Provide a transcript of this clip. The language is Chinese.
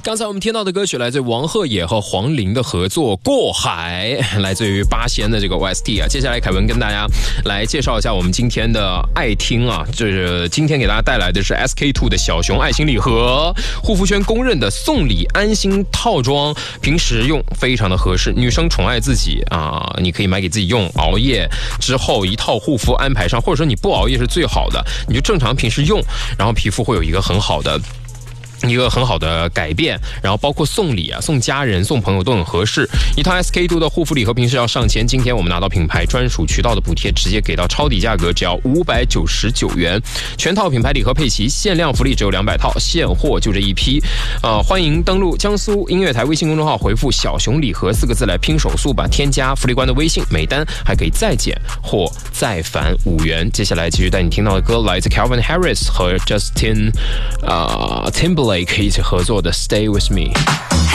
刚才我们听到的歌曲来自王鹤野和黄龄的合作《过海》，来自于八仙的这个 OST 啊。接下来凯文跟大家来介绍一下我们今天的爱听啊，就是今天给大家带来的是 SK-II 的小熊爱心礼盒，护肤圈公认的送礼安心套装，平时用非常的合适，女生宠爱自己啊，你可以买给自己用，熬夜之后一套护肤安排上，或者说你不熬夜是最好的，你就正常平时用，然后皮肤会有一个很好的改变，然后包括送礼啊，送家人送朋友都很合适。一套 SK-II 的护肤礼盒平时要上千，今天我们拿到品牌专属渠道的补贴，直接给到超低价格，只要599元，全套品牌礼盒配齐，限量福利只有200套，现货就这一批。欢迎登录江苏音乐台微信公众号，回复小熊礼盒4个字来拼手速吧，添加福利官的微信，每单还可以再减或再返5元。接下来继续带你听到的歌来自 Calvin Harris 和 Justin Timberlake 一起合作的 Stay With Me。